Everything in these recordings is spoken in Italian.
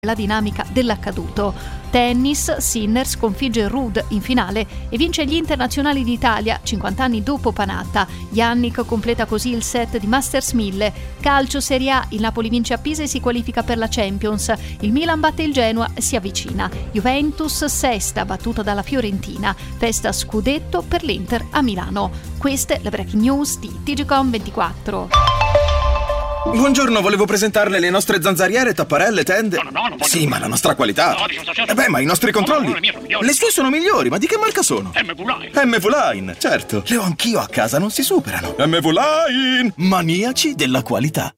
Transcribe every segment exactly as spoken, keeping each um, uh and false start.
la dinamica dell'accaduto. Tennis, Sinner sconfigge Ruud in finale e vince gli internazionali d'Italia cinquanta anni dopo Panatta. Jannik completa così il set di Masters mille. Calcio Serie A, il Napoli vince a Pisa e si qualifica per la Champions. Il Milan batte il Genoa e si avvicina. Juventus sesta, battuta dalla Fiorentina. Festa scudetto per l'Inter a Milano. Queste le breaking news di T G Com ventiquattro. Buongiorno, volevo presentarle le nostre zanzariere, tapparelle, tende. No, no, no, non voglio. Sì, ma la nostra qualità. No, dice, Eh beh, ma i nostri controlli. No, no, le mie sono migliori. Le sue sono migliori, ma di che marca sono? M V Line. M V Line, certo. Le ho anch'io a casa, non si superano. M V Line, maniaci della qualità.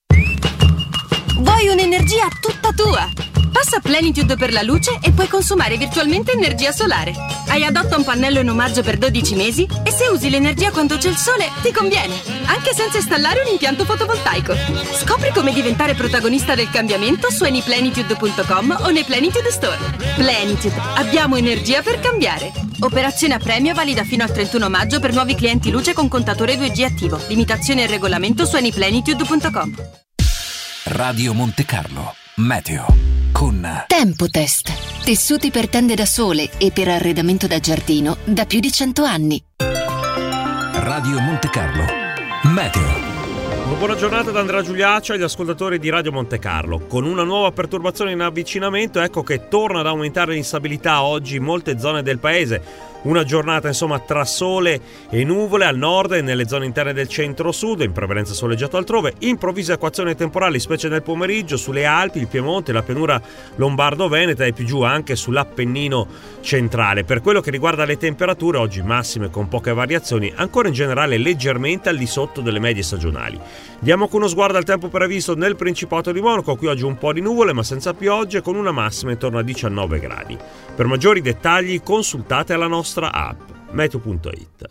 Vuoi un'energia tutta tua? Passa a Plenitude per la luce e puoi consumare virtualmente energia solare. Hai Adotta un pannello in omaggio per dodici mesi e se usi l'energia quando c'è il sole ti conviene, anche senza installare un impianto fotovoltaico. Scopri come diventare protagonista del cambiamento su anyplenitude punto com o nei Plenitude Store. Plenitude, abbiamo energia per cambiare. Operazione a premio valida fino al trentuno maggio per nuovi clienti luce con contatore due G attivo. Limitazione e regolamento su anyplenitude punto com. Radio Monte Carlo Meteo con Tempotest, tessuti per tende da sole e per arredamento da giardino da più di cento anni. Radio Monte Carlo Meteo. Una buona giornata da Andrea Giuliaccio agli ascoltatori di Radio Monte Carlo. Con una nuova perturbazione in avvicinamento, ecco che torna ad aumentare l'instabilità oggi in molte zone del paese. Una giornata insomma tra sole e nuvole al nord e nelle zone interne del centro-sud, in prevalenza soleggiato altrove, improvvise acquazioni temporali specie nel pomeriggio sulle Alpi, il Piemonte, la pianura lombardo-veneta e più giù anche sull'Appennino centrale. Per quello che riguarda le temperature, oggi massime con poche variazioni, ancora in generale leggermente al di sotto delle medie stagionali. Diamo con uno sguardo al tempo previsto nel Principato di Monaco, qui oggi un po' di nuvole ma senza piogge, con una massima intorno a diciannove gradi. Per maggiori dettagli consultate la nostra app meteo punto it.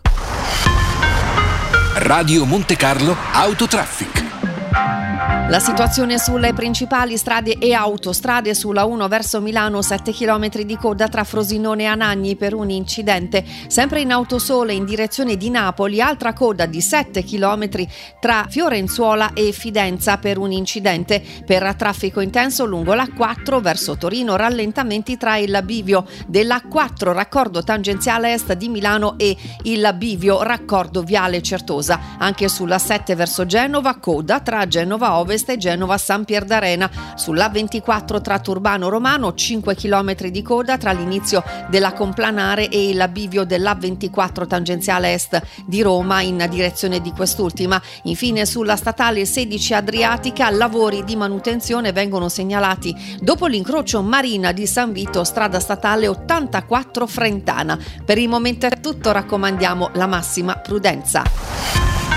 Radio Monte Carlo Autotraffic. La situazione sulle principali strade e autostrade: sulla uno verso Milano sette chilometri di coda tra Frosinone e Anagni per un incidente. Sempre in Autosole in direzione di Napoli, altra coda di sette chilometri tra Fiorenzuola e Fidenza per un incidente. Per traffico intenso lungo l'A quattro verso Torino, rallentamenti tra il bivio dell'A quattro raccordo tangenziale est di Milano e il bivio raccordo viale Certosa. Anche sulla sette verso Genova, coda tra Genova Ovest e Genova San Pierdarena. Sull'A ventiquattro tratto urbano romano, cinque chilometri di coda tra l'inizio della Complanare e il bivio dell'A ventiquattro tangenziale est di Roma in direzione di quest'ultima. Infine sulla statale sedici Adriatica, lavori di manutenzione vengono segnalati dopo l'incrocio Marina di San Vito, strada statale ottantaquattro Frentana. Per il momento è tutto, raccomandiamo la massima prudenza.